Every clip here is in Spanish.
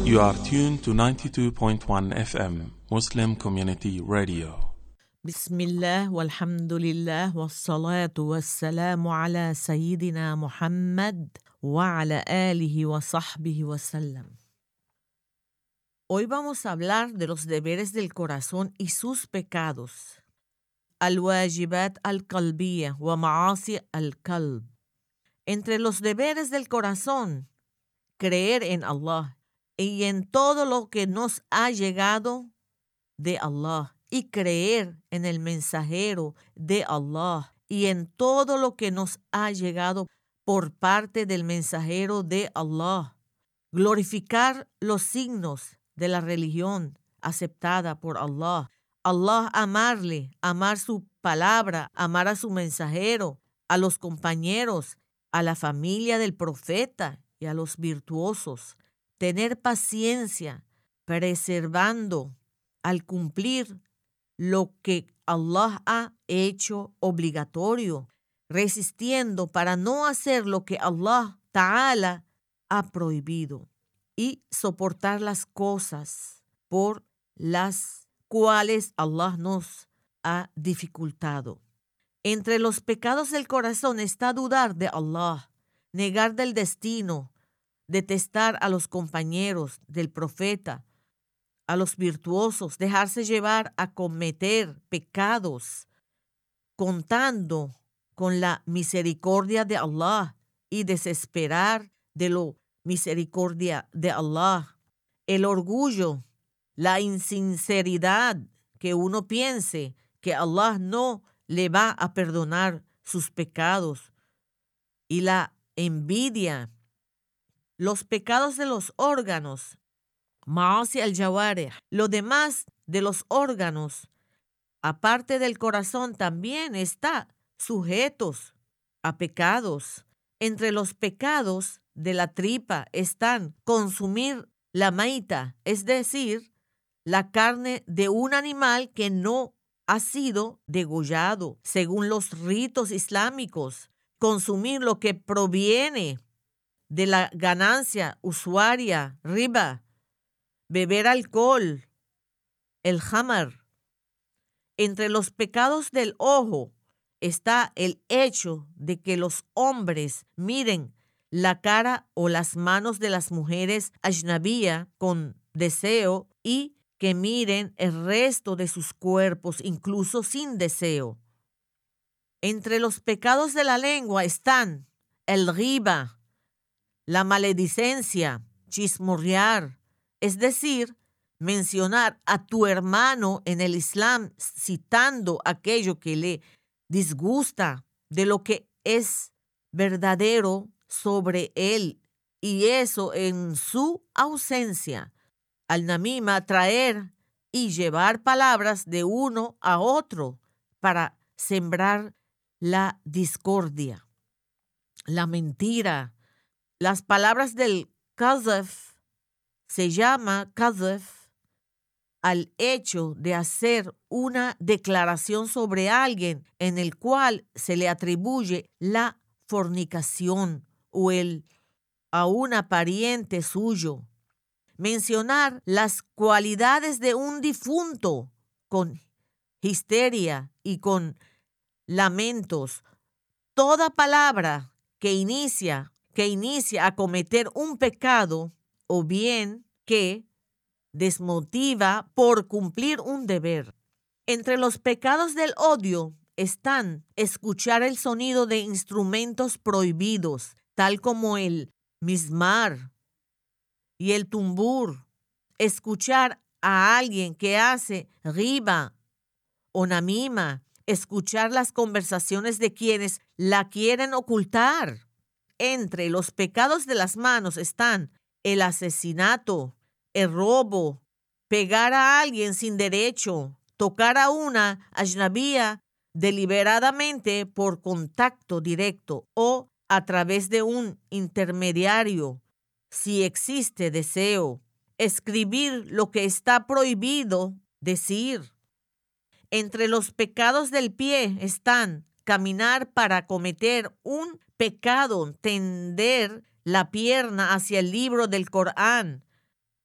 You are tuned to 92.1 FM Muslim Community Radio. بسم الله والحمد لله والصلاة والسلام على سيدنا محمد وعلى آله وصحبه وسلم. Hoy vamos a hablar de los deberes del corazón y sus pecados. Al-wajibat al-qalbiyya wa ma'asi al-qalb. Entre los deberes del corazón, creer en Allah y en todo lo que nos ha llegado de Allah, y creer en el mensajero de Allah y en todo lo que nos ha llegado por parte del mensajero de Allah. Glorificar los signos de la religión aceptada por Allah. Allah amarle, amar su palabra, amar a su mensajero, a los compañeros, a la familia del profeta y a los virtuosos. Tener paciencia, preservando al cumplir lo que Allah ha hecho obligatorio, resistiendo para no hacer lo que Allah Ta'ala ha prohibido, y soportar las cosas por las cuales Allah nos ha dificultado. Entre los pecados del corazón está dudar de Allah, negar del destino, detestar a los compañeros del profeta, a los virtuosos, dejarse llevar a cometer pecados, contando con la misericordia de Allah y desesperar de la misericordia de Allah. El orgullo, la insinceridad, que uno piense que Allah no le va a perdonar sus pecados, y la envidia, los pecados de los órganos, Ma'asi al-jawarih. Lo demás de los órganos, aparte del corazón, también está sujetos a pecados. Entre los pecados de la tripa están consumir la maita, es decir, la carne de un animal que no ha sido degollado según los ritos islámicos, consumir lo que proviene de la ganancia usuaria, riba, beber alcohol, el jamar. Entre los pecados del ojo está el hecho de que los hombres miren la cara o las manos de las mujeres ajnabiyya con deseo y que miren el resto de sus cuerpos incluso sin deseo. Entre los pecados de la lengua están el ghiba, la maledicencia, chismorrear, es decir, mencionar a tu hermano en el Islam citando aquello que le disgusta de lo que es verdadero sobre él, y eso en su ausencia. Al-namima, traer y llevar palabras de uno a otro para sembrar la discordia. La mentira, las palabras del qazf, se llama qazf al hecho de hacer una declaración sobre alguien en el cual se le atribuye la fornicación o a un pariente suyo. Mencionar las cualidades de un difunto con histeria y con lamentos. Toda palabra que inicia a cometer un pecado o bien que desmotiva por cumplir un deber. Entre los pecados del odio están escuchar el sonido de instrumentos prohibidos, tal como el mizmar y el tumbur, escuchar a alguien que hace ghiba o namima, escuchar las conversaciones de quienes la quieren ocultar. Entre los pecados de las manos están el asesinato, el robo, pegar a alguien sin derecho, tocar a una ajnabiyya deliberadamente por contacto directo o a través de un intermediario, si existe deseo, escribir lo que está prohibido decir. Entre los pecados del pie están caminar para cometer un pecado, tender la pierna hacia el libro del Corán,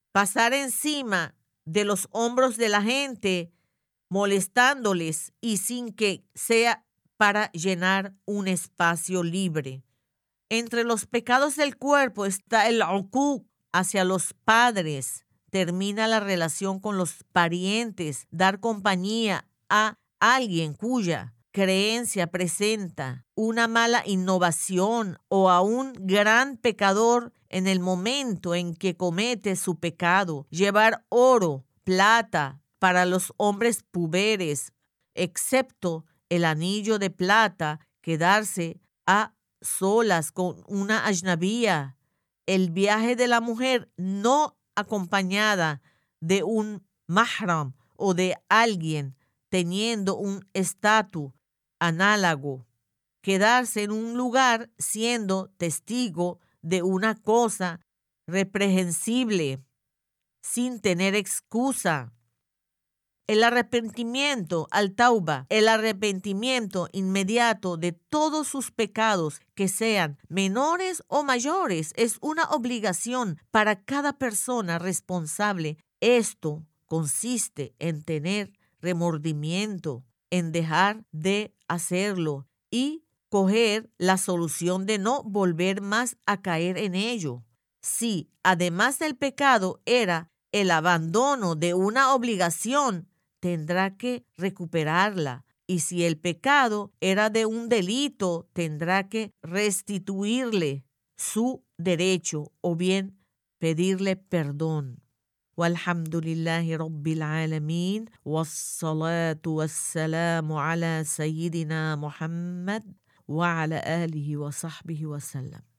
pasar encima de los hombros de la gente, molestándoles y sin que sea para llenar un espacio libre. Entre los pecados del cuerpo está el uquq hacia los padres. Termina la relación con los parientes, dar compañía a alguien cuya creencia presenta una mala innovación o a un gran pecador en el momento en que comete su pecado. Llevar oro, plata para los hombres puberes, excepto el anillo de plata, quedarse a solas con una ajnabía, el viaje de la mujer no acompañada de un mahram o de alguien teniendo un estatus análogo, quedarse en un lugar siendo testigo de una cosa reprehensible sin tener excusa. El arrepentimiento al tauba, el arrepentimiento inmediato de todos sus pecados, que sean menores o mayores, es una obligación para cada persona responsable. Esto consiste en tener remordimiento, en dejar de hacerlo y coger la solución de no volver más a caer en ello. Si, además del pecado, era el abandono de una obligación, tendrá que recuperarla. Y si el pecado era de un delito, tendrá que restituirle su derecho o bien pedirle perdón. Walhamdulillahi Rabbil Alamin, wassalatu wassalamu ala Sayyidina Muhammad wa ala alihi wa sahbihi wa sallam.